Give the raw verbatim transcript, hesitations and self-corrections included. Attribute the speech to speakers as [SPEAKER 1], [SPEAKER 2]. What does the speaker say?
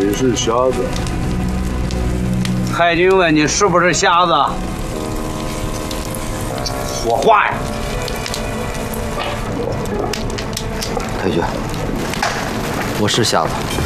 [SPEAKER 1] 你是瞎子。
[SPEAKER 2] 海军问你是不是瞎子？说话呀！
[SPEAKER 3] 太君，我是瞎子。